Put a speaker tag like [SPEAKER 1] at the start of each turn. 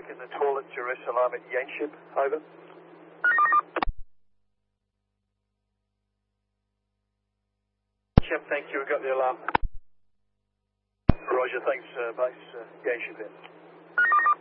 [SPEAKER 1] work in the toilet, Jerusalem at Yanship. Over. Yanship, thank you. We got the alarm. Roger, thanks, base. Yanship then.